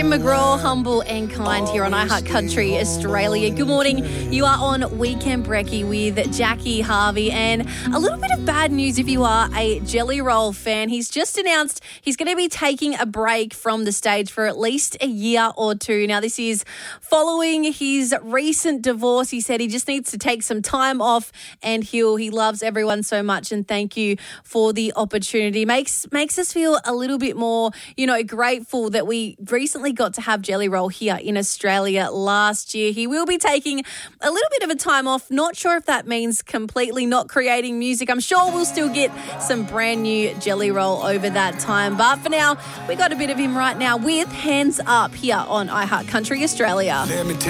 McGraw, humble and kind here on iHeart Country Australia. Good morning. You are on Weekend Brekkie with Jackie Harvey, and a little bit of bad news if you are a Jelly Roll fan. He's just announced he's going to be taking a break from the stage for at least a year or two. Now, this is following his recent divorce. He said he just needs to take some time off and heal. He loves everyone so much, and thank you for the opportunity. Makes us feel a little bit more, grateful that we recently got to have Jelly Roll here in Australia last year. He will be taking a little bit of a time off. Not sure if that means completely not creating music. I'm sure we'll still get some brand new Jelly Roll over that time. But for now, we got a bit of him right now with Hands Up here on iHeart Country Australia. Let me tell